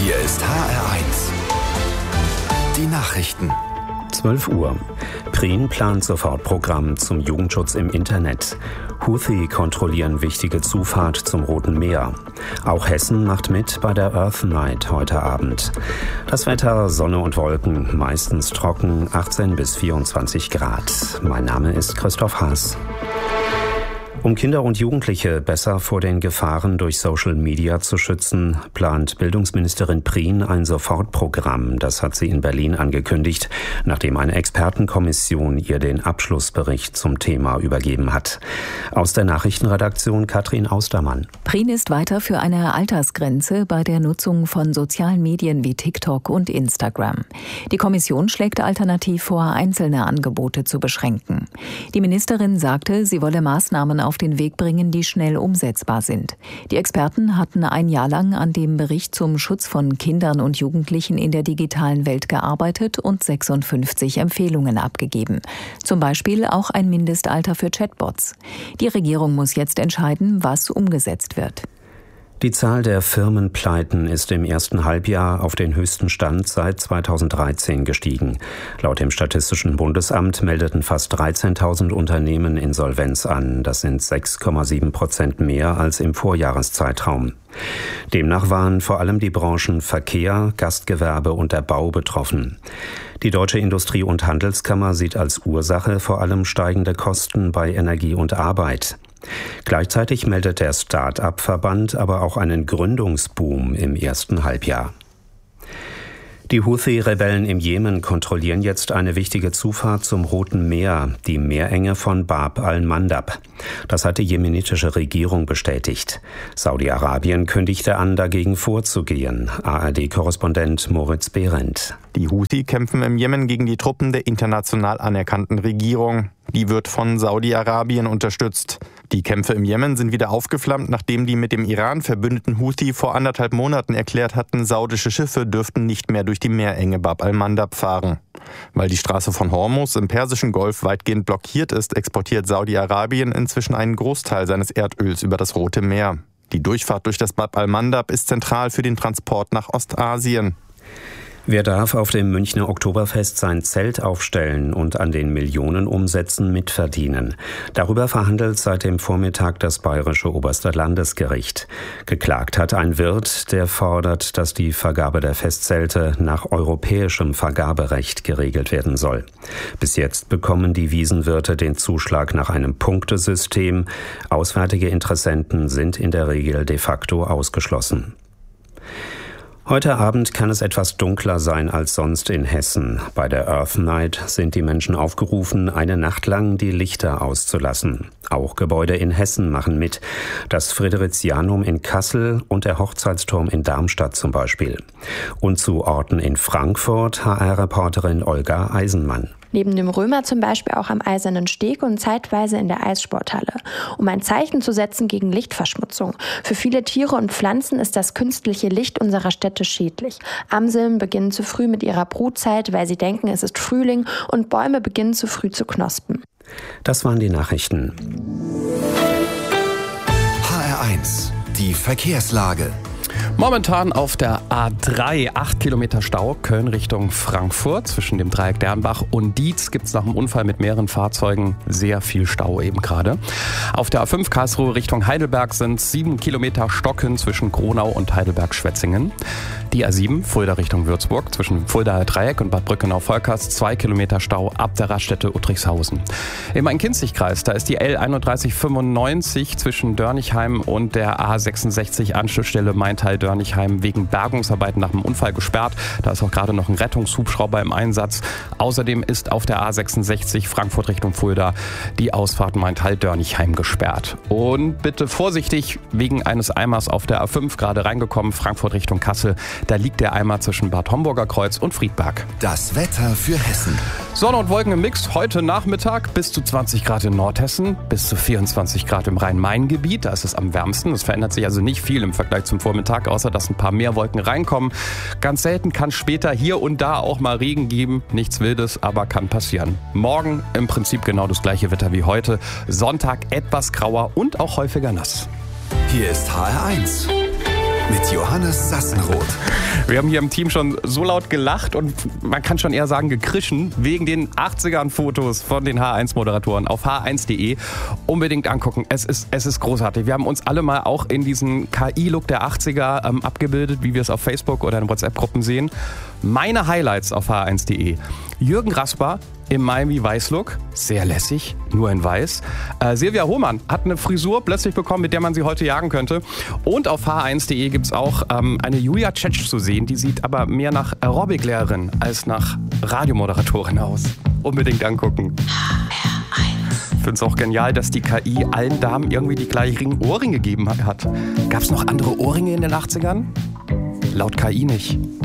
Hier ist HR1. Die Nachrichten. 12 Uhr. Prien plant Sofortprogramm zum Jugendschutz im Internet. Houthi kontrollieren wichtige Zufahrt zum Roten Meer. Auch Hessen macht mit bei der Earth Night heute Abend. Das Wetter: Sonne und Wolken, meistens trocken, 18 bis 24 Grad. Mein Name ist Christoph Haas. Um Kinder und Jugendliche besser vor den Gefahren durch Social Media zu schützen, plant Bildungsministerin Prien ein Sofortprogramm. Das hat sie in Berlin angekündigt, nachdem eine Expertenkommission ihr den Abschlussbericht zum Thema übergeben hat. Aus der Nachrichtenredaktion Katrin Austermann. Prien ist weiter für eine Altersgrenze bei der Nutzung von sozialen Medien wie TikTok und Instagram. Die Kommission schlägt alternativ vor, einzelne Angebote zu beschränken. Die Ministerin sagte, sie wolle Maßnahmen auf den Weg bringen, die schnell umsetzbar sind. Die Experten hatten ein Jahr lang an dem Bericht zum Schutz von Kindern und Jugendlichen in der digitalen Welt gearbeitet und 56 Empfehlungen abgegeben. Zum Beispiel auch ein Mindestalter für Chatbots. Die Regierung muss jetzt entscheiden, was umgesetzt wird. Die Zahl der Firmenpleiten ist im ersten Halbjahr auf den höchsten Stand seit 2013 gestiegen. Laut dem Statistischen Bundesamt meldeten fast 13.000 Unternehmen Insolvenz an. Das sind 6,7% mehr als im Vorjahreszeitraum. Demnach waren vor allem die Branchen Verkehr, Gastgewerbe und der Bau betroffen. Die Deutsche Industrie- und Handelskammer sieht als Ursache vor allem steigende Kosten bei Energie und Arbeit. Gleichzeitig meldet der Start-up-Verband aber auch einen Gründungsboom im ersten Halbjahr. Die Houthi-Rebellen im Jemen kontrollieren jetzt eine wichtige Zufahrt zum Roten Meer, die Meerenge von Bab al-Mandab. Das hat die jemenitische Regierung bestätigt. Saudi-Arabien kündigte an, dagegen vorzugehen. ARD-Korrespondent Moritz Behrendt. Die Houthi kämpfen im Jemen gegen die Truppen der international anerkannten Regierung. Die wird von Saudi-Arabien unterstützt. Die Kämpfe im Jemen sind wieder aufgeflammt, nachdem die mit dem Iran verbündeten Houthi vor 1,5 Monaten erklärt hatten, saudische Schiffe dürften nicht mehr durch die Meerenge Bab al-Mandab fahren. Weil die Straße von Hormuz im Persischen Golf weitgehend blockiert ist, exportiert Saudi-Arabien inzwischen einen Großteil seines Erdöls über das Rote Meer. Die Durchfahrt durch das Bab al-Mandab ist zentral für den Transport nach Ostasien. Wer darf auf dem Münchner Oktoberfest sein Zelt aufstellen und an den Millionenumsätzen mitverdienen? Darüber verhandelt seit dem Vormittag das Bayerische Oberste Landesgericht. Geklagt hat ein Wirt, der fordert, dass die Vergabe der Festzelte nach europäischem Vergaberecht geregelt werden soll. Bis jetzt bekommen die Wiesenwirte den Zuschlag nach einem Punktesystem. Auswärtige Interessenten sind in der Regel de facto ausgeschlossen. Heute Abend kann es etwas dunkler sein als sonst in Hessen. Bei der Earth Night sind die Menschen aufgerufen, eine Nacht lang die Lichter auszulassen. Auch Gebäude in Hessen machen mit. Das Fridericianum in Kassel und der Hochzeitsturm in Darmstadt zum Beispiel. Und zu Orten in Frankfurt HR-Reporterin Olga Eisenmann. Neben dem Römer zum Beispiel auch am Eisernen Steg und zeitweise in der Eissporthalle, um ein Zeichen zu setzen gegen Lichtverschmutzung. Für viele Tiere und Pflanzen ist das künstliche Licht unserer Städte schädlich. Amseln beginnen zu früh mit ihrer Brutzeit, weil sie denken, es ist Frühling, und Bäume beginnen zu früh zu knospen. Das waren die Nachrichten. HR1, die Verkehrslage. Momentan auf der A3 8 Kilometer Stau, Köln Richtung Frankfurt. Zwischen dem Dreieck Dernbach und Dietz gibt es nach einem Unfall mit mehreren Fahrzeugen sehr viel Stau eben gerade. Auf der A5 Karlsruhe Richtung Heidelberg sind 7 Kilometer Stocken zwischen Gronau und Heidelberg-Schwetzingen. Die A7 Fulda Richtung Würzburg zwischen Fuldaer Dreieck und Bad Brückenau-Volkers 2 Kilometer Stau ab der Raststätte Uttrichshausen. Im Main-Kinzig-Kreis, da ist die L3195 zwischen Dörnigheim und der A66 Anschlussstelle Maintal-Dörnigheim wegen Bergungsarbeiten nach einem Unfall gesperrt. Da ist auch gerade noch ein Rettungshubschrauber im Einsatz. Außerdem ist auf der A66 Frankfurt Richtung Fulda die Ausfahrt Maintal-Dörnigheim gesperrt. Und bitte vorsichtig, wegen eines Eimers auf der A5 gerade reingekommen, Frankfurt Richtung Kassel. Da liegt der Eimer zwischen Bad Homburger Kreuz und Friedberg. Das Wetter für Hessen. Sonne und Wolken im Mix. Heute Nachmittag bis zu 20 Grad in Nordhessen, bis zu 24 Grad im Rhein-Main-Gebiet. Da ist es am wärmsten. Es verändert sich also nicht viel im Vergleich zum Vormittag, außer dass ein paar mehr Wolken reinkommen. Ganz selten kann später hier und da auch mal Regen geben. Nichts Wildes, aber kann passieren. Morgen im Prinzip genau das gleiche Wetter wie heute. Sonntag etwas grauer und auch häufiger nass. Hier ist HR1. mit Johannes Sassenroth. Wir haben hier im Team schon so laut gelacht und man kann schon eher sagen gekrischen wegen den 80ern-Fotos von den H1-Moderatoren auf h1.de. Unbedingt angucken. Es ist großartig. Wir haben uns alle mal auch in diesen KI-Look der 80er abgebildet, wie wir es auf Facebook oder in WhatsApp-Gruppen sehen. Meine Highlights auf h1.de. Jürgen Rasper im Miami-Weiß-Look. Sehr lässig, nur in Weiß. Silvia Hohmann hat eine Frisur plötzlich bekommen, mit der man sie heute jagen könnte. Und auf h1.de gibt es auch eine Julia Tschetsch zu sehen. Die sieht aber mehr nach Aerobic-Lehrerin als nach Radiomoderatorin aus. Unbedingt angucken. Ich finde es auch genial, dass die KI allen Damen irgendwie die gleichen Ohrringe gegeben hat. Gab es noch andere Ohrringe in den 80ern? Laut KI nicht.